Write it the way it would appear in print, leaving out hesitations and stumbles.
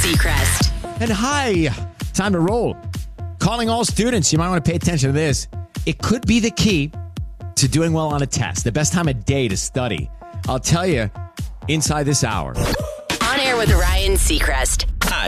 Seacrest. And hi, time to roll. Calling all students, you might want to pay attention to this. It could be the key to doing well on a test. The best time of day to study. I'll tell you inside this hour. On air with Ryan Seacrest.